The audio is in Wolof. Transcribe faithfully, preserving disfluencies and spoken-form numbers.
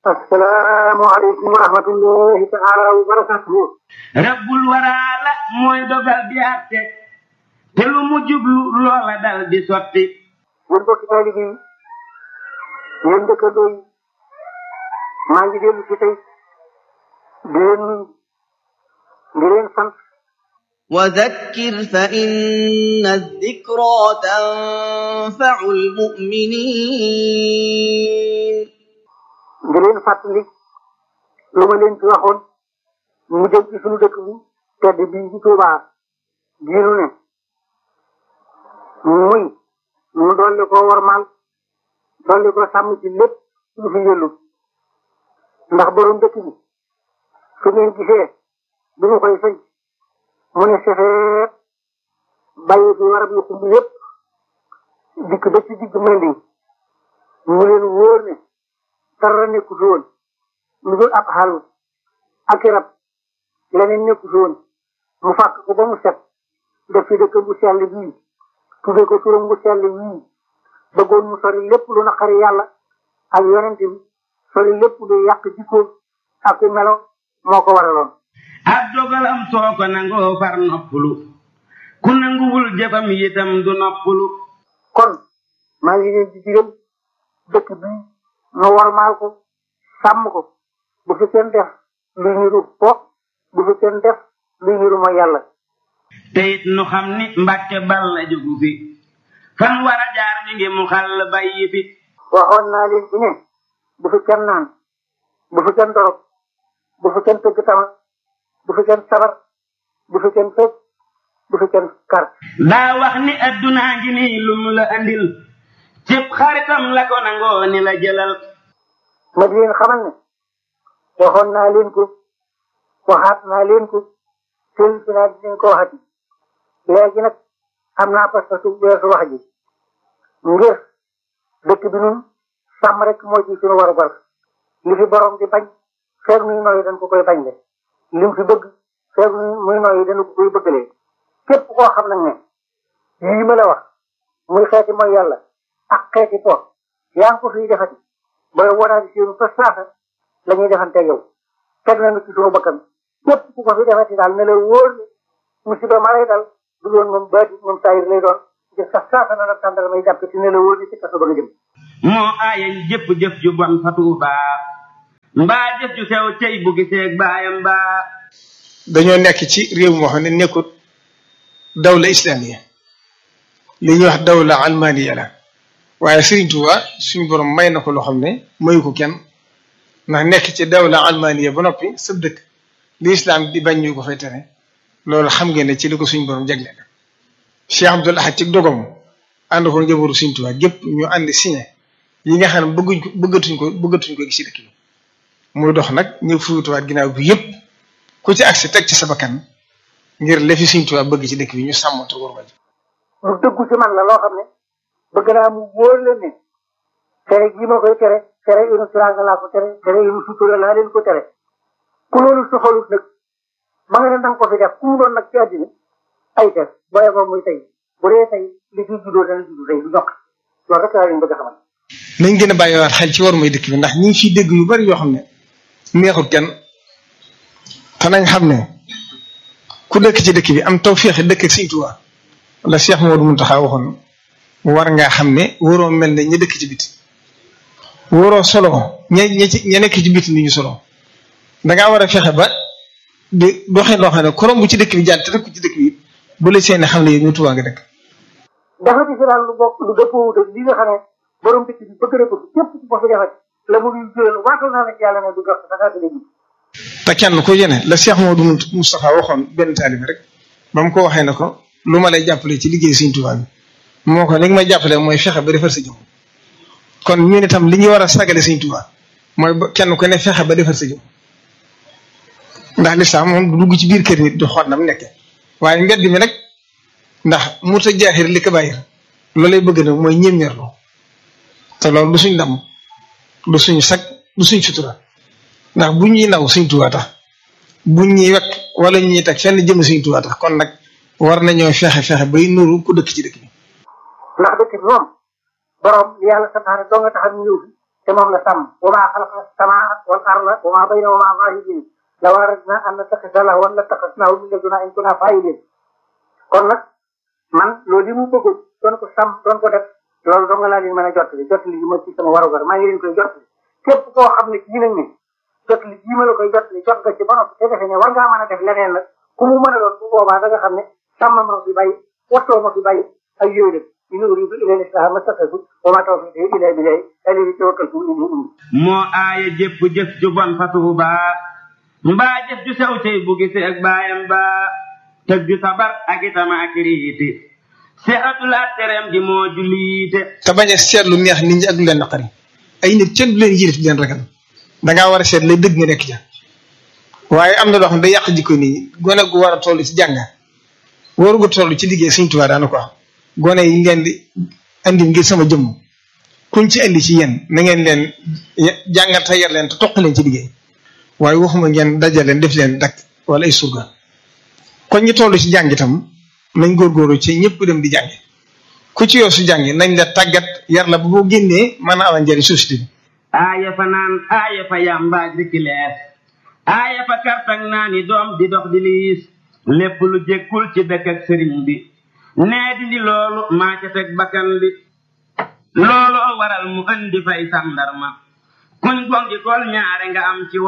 assalaamu aleykum wa rahmatullahi taala wa barakatuhu. rabbul waraala mooy dogal di àtte te lu mu jublu loola dal di sotti. yéen mbokki taalibe yi yéen dëkkandoo yi maa ngi dellu si tey di leen di leen sant. وذكر فإن الذكرى تنفع المؤمنين. di leen fàttali lu ma leen ci waxoon mu jëm ci suñu dëkk bi tedd bii ci Tuubaa diinu ne muy mu dolli ko warmaal dolli ko sàmm ci lépp lu fi yëllu ndax borom dëkk bi su ngeen gisee bi ñu koy sëñ mu ne sefeet bàyyi fi warab yu xumb yëpp dikk ba ci digg mendi mu leen wóor ne dara nekku fi woon lu dul ab xalu ak rab leneen nekku fi woon mu fàkk ko ba mu set def ci dëkk bu sell bii tudde ko turam bu sell yii bëggoon mu sori lépp lu naqari yàlla ak yonent bi sori lépp lu yàq jikko ak melo moo ko waraloon. ab dogalam soo ko nangoo far noppalu ku nanguwul jëfam itam du noppalu. kon maa ngi leen di digal dëkk bi nu warmaal ko sàmm ko bu fi kenn def luy niru po bu fi kenn def luy niru mooy yàlla. te it nu xam ni Mbàkke bal la jógu fi fan war a jaar mi ngi mu xàll bàyyi fi. waxoon naa leen ci ne bu fi kenn naan bu fi kenn dorog bu fi kenn tëgg tama bu fi kenn sabar bu fi kenn fecc bu fi kenn kar. daa wax ni addunaa ngi nii lum la andil cib xaritam la ko nangoo ni la jëlal. ma di leen xamal ne waxoon naa leen ko waxaat naa leen ko teel si naa dinañ ko waxati léegi nag am naa parce que weesu wax ji ngir dëkk bi nun sàmm rek moo ci suñu war a bar li fi borom di bañ feeg muy nooyi dañ ko koy bañ de li mu fi bëgg feeg muy nooyi dañ ko koy bëggalee képp koo xam nag ne lii ma la wax muy xeeti mooy yàlla ak xeeti po yaa ngi ko fiy defati booy waraati si fa saasa la ñuy defante yow teg nañu ci suñu bakkan képp ku ko fi defati daal ne la wóor ni musiba ma lay dal du doon moom baati moom saayir lay doon ngir sax saasa na nag tàndal may jàpp ci ne la wóor ni ci kaso ba nga jëm. moo aaye jëpp jëf ju bon fa Tuubaa mbaa jëf ju sew cey bu gisee baayam baa. dañoo nekk ci réew moo xam ne nekkut dawla islamiya li ñuy wax dawla almaniya la waaye Serigne Touba suñu borom may na ko loo xam ne mayu ko kenn ndax nekk ci dawla almaniya ba noppi sëb dëkk li islam di bañ ñu ko fay tere loolu xam ngeen ne ci li ko suñu borom jagle la. Cheikh Abdoul Ahad ci dogam ànd ko njabootu Serigne Touba gépp ñu ànd signé yi nga xam ne bëgguñ ko bëggatuñ ko bëggatuñ ko gis ci dëkk bi muy dox nag ñu fuutuwaat ginnaaw bi yëpp ku ci agsi teg ci sa bakkan ngir lefi Serigne Touba bëgg ci dëkk bi ñu sàmm te war ji. lu dëggu ci man la loo xam ne bëgg naa mu wóor leen ne tere gii ma koy tere tere inu tiraanga laa ko tere tere inu sutura laa leen ko tere ku loolu soxalut nag ma nga ne danga ko fi def ku mu doon nag ci àddina ay ter booye moom muy tey bu dee tey li fi juddoo dana juddu tey du ñokk loolu rek laa leen bëgg a xamal. nañ gën a bàyyiwaat xel ci war mooy dëkk bi ndax ñu ngi fiy dégg yu bari yoo xam ne neexut kenn te nañ xam ne ku dëkk ci dëkk bi am tawfeex dëkk ak Serigne Touba la Cheikh Modou Mountakha waxoon war ngaa xam ne waroo mel ne ña dëkk ci biti waroo solo ña ña ci ña nekk ci biti ni ñu solo dangaa war a fexe ba di doxee loo xam ne korom bu ci dëkk bi jaar te dëkk ci dëkk bi bu la seen xam ne yow ñu Touba nga dëkk. dafa ci daal lu bokk lu dëppoo ak li nga xam ne borom dëkk bi bëgg na ko képp ku ko fi defati la mu ngi jël waatal naa ne ci yàlla ne du dox dafa ko dégg. te kenn ku yéene la Cheikh Modou Moustapha waxoon benn taalibe rek ba mu ko waxee ne ko lu ma lay jàppale ci liggéey Serigne Touba bi moo ko li nga may jàppale mooy fexe ba defar sa jëm kon ñun itam li ñu war a sagale Serigne Touba mooy ba kenn ku ne fexe ba defar sa jëm ndax lislaam moom du dugg ci biir kër nit di xool na mu nekke waaye mbedd mi nag ndax mu ta jaaxir li ko bàyyir loolu lay bëgg nag mooy ñemeerlu te loolu du suñ ndam du suñu sag du suñ sutura ndax bu ñuy naw Serigne Touba tax bu ñuy wekk wala ñuy teg fenn jëm Serigne Touba tax kon nag war nañoo fexe fexe bay nuru ku dëkk ci dëkk bi. ndax dëkk bi moom borom li yàlla santaane doo nga tax a ñëw fi te moom la sàmm wa maa xalaqna samaa wal arda wa maa baynahumaa laa'ibiin law aradnaa an nattaxida lahwan lattaxadnaahu min ladunaa in kunnaa faa'iliin kon nag man loolu li mu bëggoon doon ko sàmm doon ko def loolu dong laa leen mën a jottali jottali gi ma ci sama warugar maa ngi leen koy jottali képp koo xam ne kii nañ ne jottali gii ma la koy jottali jot nga ci ba noppi te defe ne war ngaa mën a def leneen nag ku mu mën a doon bu boobaa da nga xam ne sàmm ma fi bàyyi wattoo ma fi bàyyi ay yooyu def in uriidu illa al-islaaha ma stata'tu wa maa tawfiiqii illaa billaah alayhi tawakkaltu wa ilayhi uniib moo aaya jépp jëf ju bon fa Tuubaa mbaa jëf ju sew cey bu gisee ak baayam ba tëg ju sabar ak itam ak riiti seexatul ak tereem gi moo julliite te bañ a seet lu neex nit ñi ak lu leen naqari ay nit kenn du leen yilif di leen ragal dangaa war a seet lay dëgg nga nekk ja waaye am na loo xam ne day yàq jikko nit ñi gone gu war a toll ci jàng waru gu toll ci liggéey Sëñ Tuubaa daana ko wax gone yi ngeen di andi ngir sama jëmm kuñ ci andi ci yéen na ngeen leen jàngal te yar leen te toq leen ci liggéey waaye waxuma ngeen dajal leen def leen dak wala ay surga kon ñu toll ci jàng itam nañ góorgóorlu ci ñëpp dem di jàng ku ci yoo su jàngi nañ la tàggat yar la bu boo génnee mën a amal njëriñ société bi aaya fa naan aaya fa yàmbaag dikki lees aaya fa kartang naa ni doom di dox di liis lépp lu jékkul ci dëkk ak sëriñ bi nee di di loolu maa ca teg bakkan bi loolu waral mu andi fay sàndarma kuñ gongi kol ñaare nga am ci